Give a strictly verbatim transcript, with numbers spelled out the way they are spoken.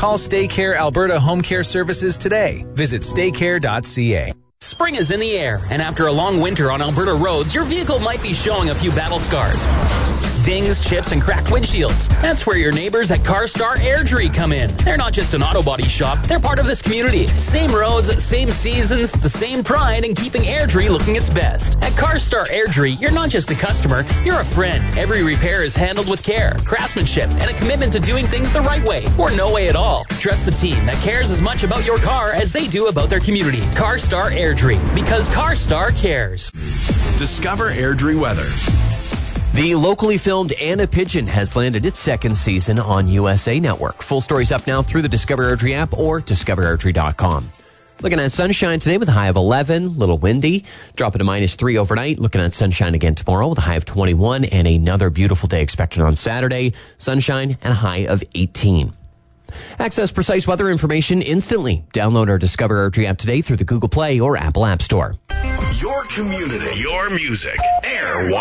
Call StayCare Alberta Home Care Services today. Visit stay care dot c a. Spring is in the air, and after a long winter on Alberta roads, your vehicle might be showing a few battle scars. Dings, chips, and cracked windshields. That's where your neighbors at CarStar Airdrie come in. They're not just an auto body shop, they're part of this community. Same roads, same seasons, the same pride in keeping Airdrie looking its best. At CarStar Airdrie, you're not just a customer, you're a friend. Every repair is handled with care, craftsmanship, and a commitment to doing things the right way, or no way at all. Trust the team that cares as much about your car as they do about their community. CarStar Airdrie, because CarStar cares. Discover Airdrie weather. The locally filmed Anna Pigeon has landed its second season on U S A Network. Full story's up now through the Discover Airdrie app or discover airdrie dot com. Looking at sunshine today with a high of eleven, little windy. Dropping to minus three overnight. Looking at sunshine again tomorrow with a high of twenty-one and another beautiful day expected on Saturday. Sunshine and a high of eighteen. Access precise weather information instantly. Download our Discover Airdrie app today through the Google Play or Apple App Store. Your community, your music. Air